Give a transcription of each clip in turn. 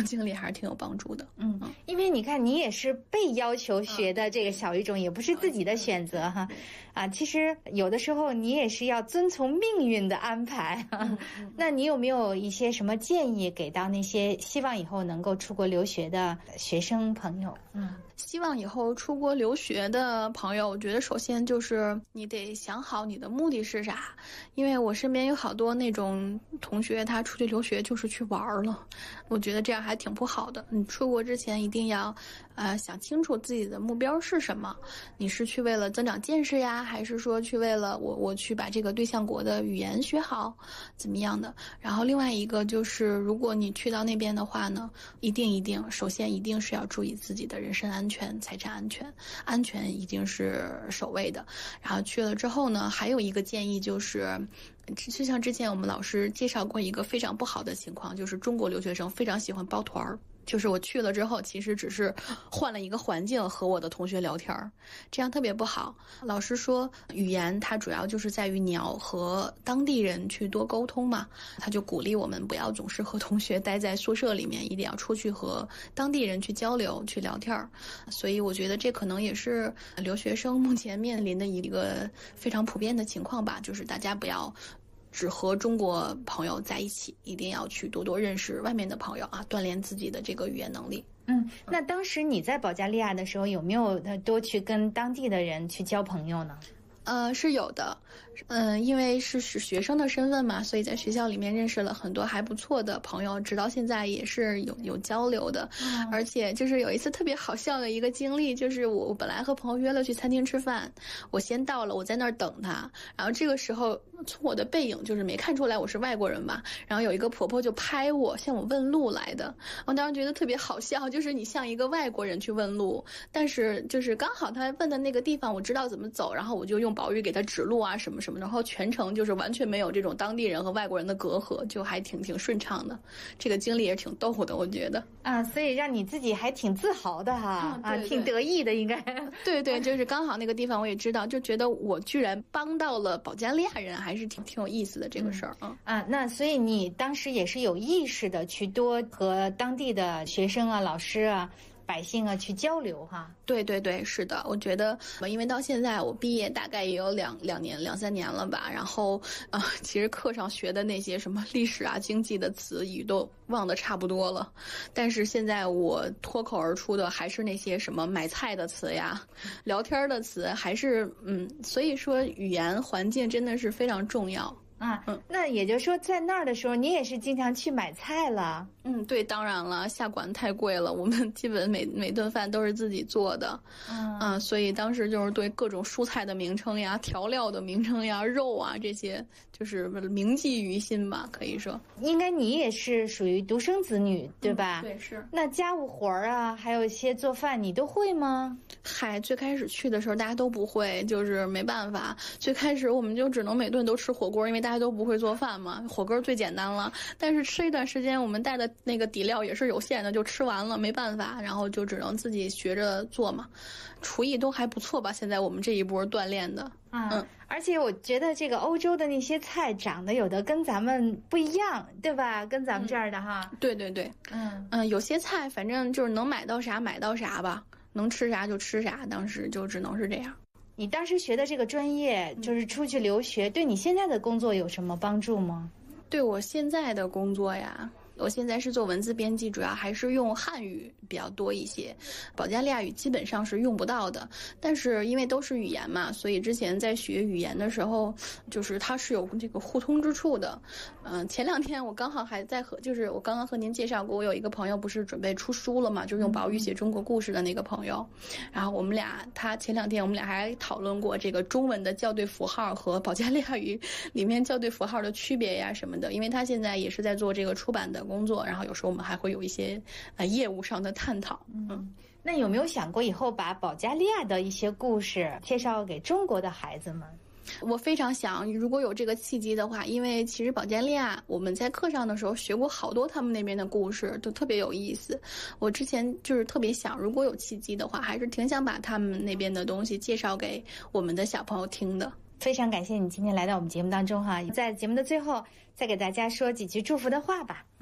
经历还是挺有帮助的。 因为你看，你也是被要求学的这个小语种，也不是自己的选择哈。其实有的时候你也是要遵从命运的安排。那你有没有一些什么建议给到那些希望以后能够出国留学的学生朋友？ 希望以后出国留学的朋友，我觉得首先就是你得想好你的目的是啥。因为我身边有好多那种同学，他出去留学就是去玩了，我觉得这样还挺不好的。你出国之前一定要想清楚自己的目标是什么。你是去为了增长见识呀，还是说去为了我去把这个对象国的语言学好怎么样的。然后另外一个就是如果你去到那边的话呢，一定首先一定是要注意自己的人身安全、财产安全一定是首位的。然后去了之后呢，还有一个建议就是就像之前我们老师介绍过一个非常不好的情况，就是中国留学生非常喜欢抱团儿。就是我去了之后，其实只是换了一个环境和我的同学聊天，这样特别不好。老师说语言它主要就是在于你要和当地人去多沟通嘛，他就鼓励我们不要总是和同学待在宿舍里面，一定要出去和当地人去交流去聊天。所以我觉得这可能也是留学生目前面临的一个非常普遍的情况吧，就是大家不要只和中国朋友在一起，一定要去多多认识外面的朋友锻炼自己的这个语言能力。 那当时你在保加利亚的时候，有没有多去跟当地的人去交朋友呢？ 是有的，因为是学生的身份嘛，所以在学校里面认识了很多还不错的朋友，直到现在也是有交流的。而且就是有一次特别好笑的一个经历，就是我本来和朋友约了去餐厅吃饭，我先到了，我在那儿等他，然后这个时候从我的背影就是没看出来我是外国人吧，然后有一个婆婆就拍我，向我问路来的。我当时觉得特别好笑，就是你像一个外国人去问路，但是就是刚好他问的那个地方我知道怎么走，然后我就用宝玉给他指路啊什么什么，然后全程就是完全没有这种当地人和外国人的隔阂，就还挺顺畅的。这个经历也挺逗的，我觉得所以让你自己还挺自豪的哈。 对， 挺得意的应该。 对，就是刚好那个地方我也知道，就觉得我居然帮到了保加利亚人，还是挺有意思的这个事儿那所以你当时也是有意识的去多和当地的学生老师百姓去交流哈。 对，是的，我觉得因为到现在我毕业大概也有两三年了吧，然后其实课上学的那些什么历史经济的词语都忘得差不多了，但是现在我脱口而出的还是那些什么买菜的词呀、聊天的词，还是所以说语言环境真的是非常重要。 那也就是说在那儿的时候你也是经常去买菜了？ 对，当然了，下馆太贵了，我们基本每顿饭都是自己做的。所以当时就是对各种蔬菜的名称呀、调料的名称呀、肉这些就是铭记于心吧，可以说。 应该你也是属于独生子女对吧？ 对，是。 那家务活还有一些做饭你都会吗？ 最开始去的时候大家都不会，就是没办法，最开始我们就只能每顿都吃火锅，因为大家都不会做饭嘛，火锅最简单了。但是吃一段时间我们带的那个底料也是有限的，就吃完了没办法，然后就只能自己学着做嘛。厨艺都还不错吧，现在我们这一波锻炼的。 而且我觉得这个欧洲的那些菜长得有的跟咱们不一样，对吧？跟咱们这儿的哈。 对，有些菜反正就是能买到啥买到啥吧，能吃啥就吃啥，当时就只能是这样。 你当时学的这个专业就是出去留学，对你现在的工作有什么帮助吗？ 对我现在的工作呀，我现在是做文字编辑，主要还是用汉语比较多一些，保加利亚语基本上是用不到的。但是因为都是语言嘛，所以之前在学语言的时候，就是它是有这个互通之处的。前两天我刚好还在就是我刚刚和您介绍过，我有一个朋友不是准备出书了嘛，就用宝语写中国故事的那个朋友。然后前两天我们俩还讨论过这个中文的校对符号和保加利亚语里面校对符号的区别呀什么的，因为他现在也是在做这个出版的工作，然后有时候我们还会有一些业务上的探讨。 那有没有想过以后把保加利亚的一些故事介绍给中国的孩子们？ 我非常想，如果有这个契机的话，因为其实保加利亚我们在课上的时候学过好多他们那边的故事，都特别有意思。我之前就是特别想，如果有契机的话，还是挺想把他们那边的东西介绍给我们的小朋友听的。 非常感谢你今天来到我们节目当中哈，在节目的最后再给大家说几句祝福的话吧。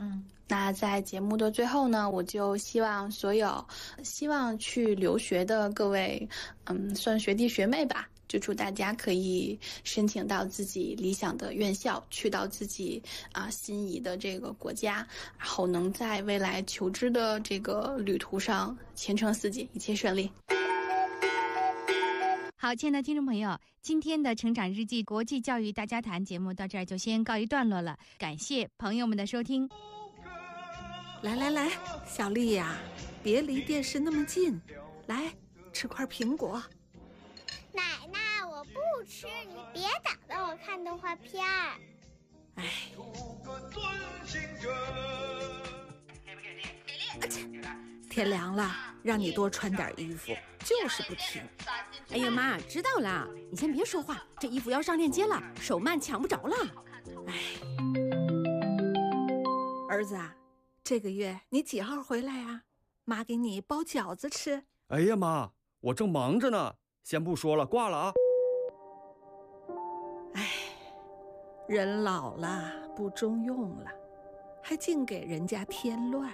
那在节目的最后呢，我就希望所有希望去留学的各位，算学弟学妹吧，就祝大家可以申请到自己理想的院校，去到自己心仪的这个国家，然后能在未来求知的这个旅途上前程似锦，一切顺利。 好，亲爱的听众朋友，今天的成长日记国际教育大家谈节目到这儿就先告一段落了，感谢朋友们的收听。 来来来，小丽呀，别离电视那么近，来吃块苹果。 奶奶，我不吃，你别打断我看动画片儿。 哎，天凉了，让你多穿点衣服，就是不听。 哎呀妈，知道了，你先别说话，这衣服要上链接了，手慢抢不着了。 哎，儿子啊，这个月你几号回来啊？妈给你包饺子吃。 哎呀妈，我正忙着呢，先不说了，挂了啊。 哎，人老了不中用了，还净给人家添乱。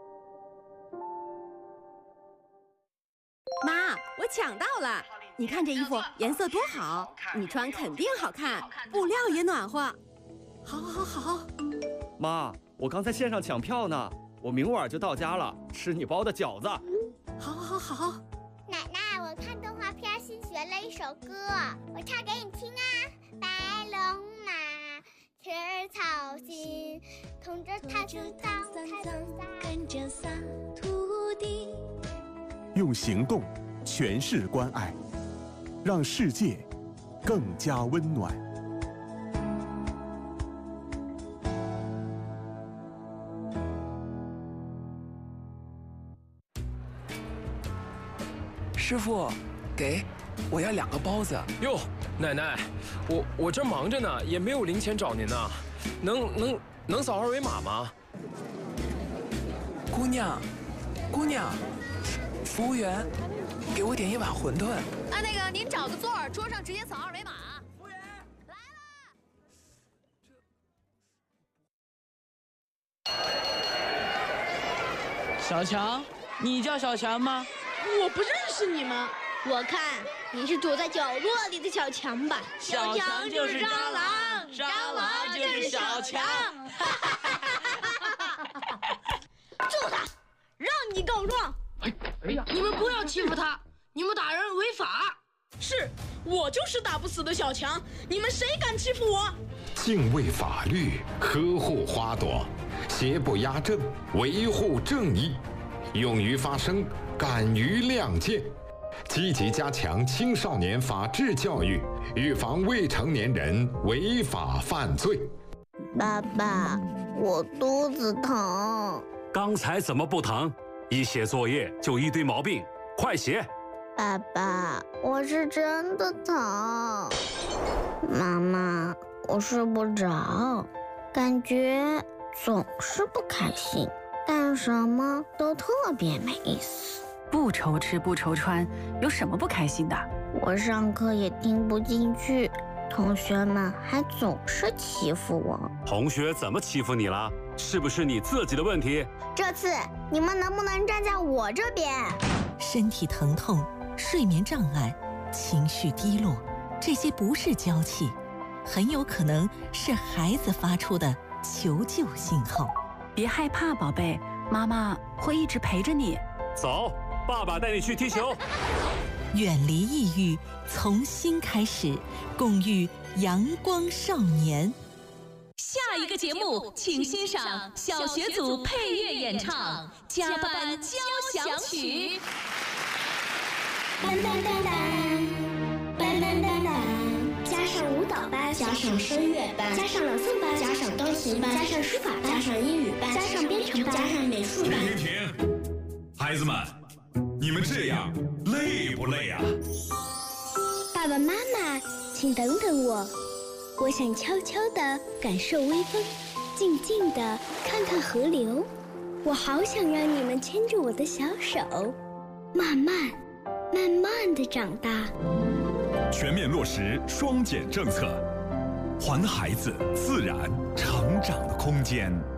妈，我抢到了，你看这衣服颜色多好，你穿肯定好看，布料也暖和。 好，好，好。 妈，我刚在线上抢票呢，我明晚就到家了，吃你包的饺子。 好，好，好。 奶奶，我看动画片新学了一首歌，我唱给你听啊。白龙马吃草心，同着它去稻田撒，跟着撒土地。 用行动诠释关爱，让世界更加温暖。 师傅，我要2个包子。 哟，奶奶，我这忙着呢，也没有零钱找您呢，能扫2维码吗？ 姑娘，服务员，给我点1碗馄饨。 那个您找个座儿，桌上直接扫2维码。服务员，来了。小强，你叫小强吗？ 我不认识你们，我看你是躲在角落里的小强吧？ 小强就是蟑螂，蟑螂就是小强。 揍他，让你告状！ 哎呀， 你们不要欺负他，你们打人违法。 是我就是打不死的小强，你们谁敢欺负我？ 敬畏法律，呵护花朵，邪不压正，维护正义，勇于发声，敢于亮剑，积极加强青少年法治教育，预防未成年人违法犯罪。 爸爸，我肚子疼。 刚才怎么不疼？一写作业就一堆毛病，快写。 爸爸，我是真的疼。妈妈，我睡不着，感觉总是不开心，干什么都特别没意思。 不愁吃不愁穿，有什么不开心的？ 我上课也听不进去，同学们还总是欺负我。 同学怎么欺负你了？是不是你自己的问题？ 这次你们能不能站在我这边？ 身体疼痛、睡眠障碍、情绪低落，这些不是娇气，很有可能是孩子发出的求救信号。 别害怕，宝贝，妈妈会一直陪着你。 走，爸爸带你去踢球。 远离抑郁，从新开始，共育阳光少年。 下一个节目，请欣赏小学组配乐演唱《加班交响曲》。 班班班班，班班班班，加上舞蹈班，加上声乐班，加上朗诵班，加上钢琴班，加上书法班，加上英语班，加上编程班，加上美术班。 停！孩子们，你们这样累不累啊？ 爸爸妈妈，请等等我。我想悄悄地感受微风，静静地看看河流。我好想让你们牵着我的小手，慢慢地长大。 全面落实双减政策，还孩子自然成长的空间。